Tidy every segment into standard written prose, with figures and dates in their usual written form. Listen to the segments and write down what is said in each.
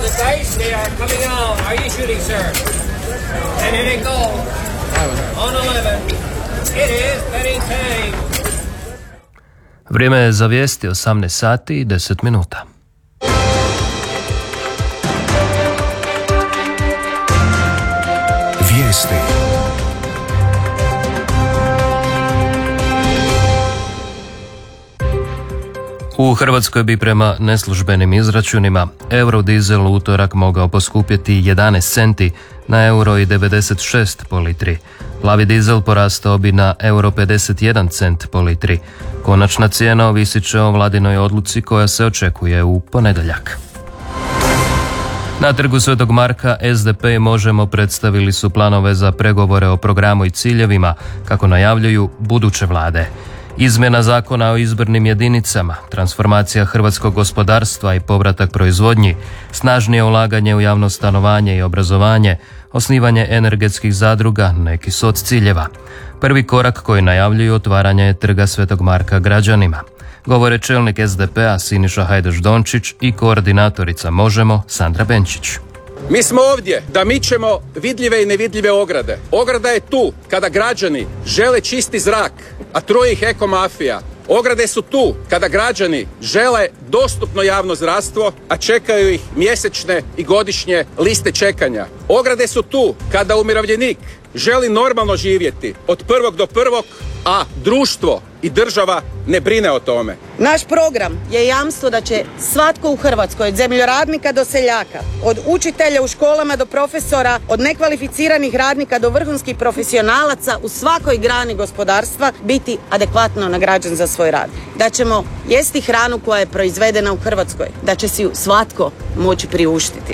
the dice, they are coming out. Are you shooting, sir? And here they go. On 11. It is betting time. Vrijeme je za vijesti 18 sati i 10 minuta. Vijesti. U Hrvatskoj bi prema neslužbenim izračunima eurodizel u utorak mogao poskupjeti 11 centi na euro i 96 po litri. Plavi dizel porastao bi na euro 51 cent po litri. Konačna cijena ovisit će o vladinoj odluci koja se očekuje u ponedjeljak. Na trgu Svetog Marka SDP i Možemo predstavili su planove za pregovore o programu i ciljevima, kako najavljuju buduće vlade. Izmjena zakona o izbornim jedinicama, transformacija hrvatskog gospodarstva i povratak proizvodnji, snažnije ulaganje u javno stanovanje i obrazovanje, osnivanje energetskih zadruga, neki su od ciljeva. Prvi korak koji najavljuju otvaranje je trga Svetog Marka građanima. Govore čelnik SDP-a Siniša Hajdaš-Dončić i koordinatorica Možemo Sandra Benčić. Mi smo ovdje da mičemo vidljive i nevidljive ograde. Ograda je tu kada građani žele čisti zrak, a truje ih ekomafija. Ograde su tu kada građani žele dostupno javno zdravstvo, a čekaju ih mjesečne i godišnje liste čekanja. Ograde su tu kada umirovljenik želi normalno živjeti od prvog do prvog, a društvo i država ne brine o tome. Naš program je jamstvo da će svatko u Hrvatskoj, od zemljoradnika do seljaka, od učitelja u školama do profesora, od nekvalificiranih radnika do vrhunskih profesionalaca u svakoj grani gospodarstva biti adekvatno nagrađen za svoj rad. Da ćemo jesti hranu koja je proizvedena u Hrvatskoj, da će si ju svatko moći priuštiti.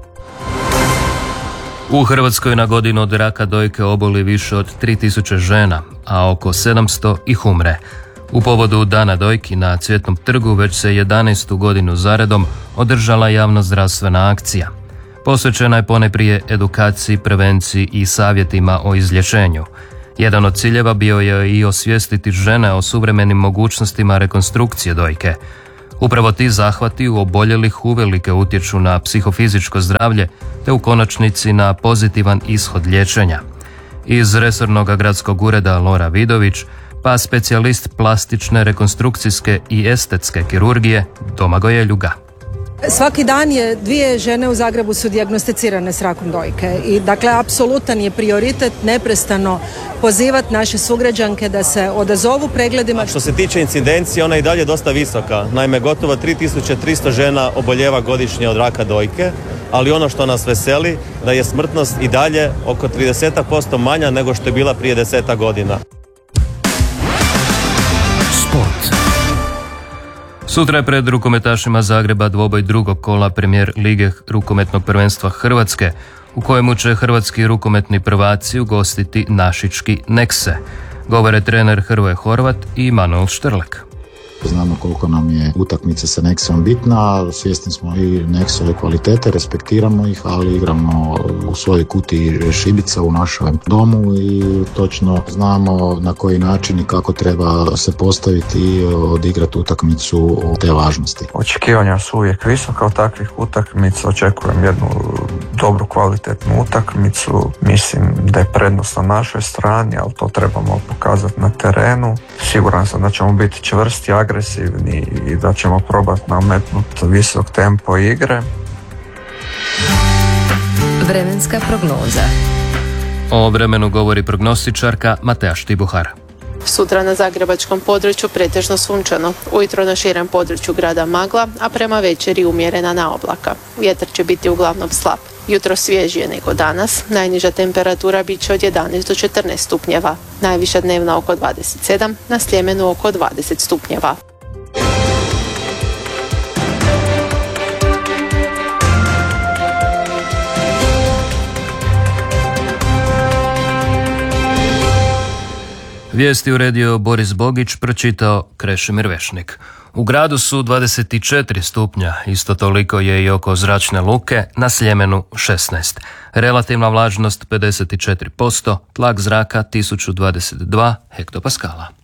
U Hrvatskoj na godinu od raka dojke oboli više od 3000 žena, a oko 700 ih umre. U povodu Dana dojki na Cvjetnom trgu već se 11. godinu zaredom održala javnozdravstvena akcija. Posvećena je ponajprije edukaciji, prevenciji i savjetima o izlječenju. Jedan od ciljeva bio je i osvijestiti žene o suvremenim mogućnostima rekonstrukcije dojke. Upravo ti zahvati u oboljelih uvelike utječu na psihofizičko zdravlje te u konačnici na pozitivan ishod liječenja. Iz resornog gradskog ureda Lora Vidović, pa specijalist plastične, rekonstrukcijske i estetske kirurgije Domagoj Ljuga. Svaki dan je 2 žene u Zagrebu su dijagnosticirane s rakom dojke i dakle apsolutan je prioritet neprestano pozivati naše sugrađanke da se odazovu pregledima. Što se tiče incidencije, ona je i dalje dosta visoka. Naime, gotovo 3300 žena oboljeva godišnje od raka dojke, ali ono što nas veseli da je smrtnost i dalje oko 30% manja nego što je bila prije 10 godina. Sport. Sutra je pred rukometašima Zagreba dvoboj drugog kola premijer Lige rukometnog prvenstva Hrvatske, u kojemu će hrvatski rukometni prvaci ugostiti našički Nekse, govore trener Hrvoje Horvat i Manuel Štrlek. Znamo koliko nam je utakmica sa Nexom bitna, svjesni smo i Nexove kvalitete, respektiramo ih, ali igramo u svojoj kutiji šibica u našem domu i točno znamo na koji način i kako treba se postaviti i odigrati utakmicu te važnosti. Očekivanja su uvijek visoka od takvih utakmica, očekujem jednu dobru kvalitetnu utakmicu, mislim da je prednost na našoj strani, ali to trebamo pokazati na terenu. Siguran sam da ćemo biti čvrsti, agresivni i da ćemo probati nametnuti visok tempo igre. Vremenska prognoza. O vremenu govori prognostičarka Mateja Štibuhar. Sutra na zagrebačkom području pretežno sunčano. Ujutro na širem području grada magla, a prema večeri umjerena na oblaka. Vjetar će biti uglavnom slab. Jutro svježije nego danas, najniža temperatura bit će od 11 do 14 stupnjeva. Najviša dnevna oko 27, na Sljemenu oko 20 stupnjeva. Vijesti uredio Boris Bogić, pročitao Krešimir Vešnik. U gradu su 24 stupnja, isto toliko je i oko zračne luke, na Sljemenu 16. Relativna vlažnost 54%, tlak zraka 1022 hektopaskala.